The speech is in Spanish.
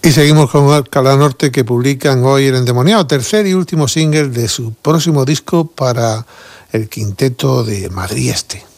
Y seguimos con Alcalá Norte, que publican hoy El Endemoniado, tercer y último single de su próximo disco para el quinteto de Madrid Este.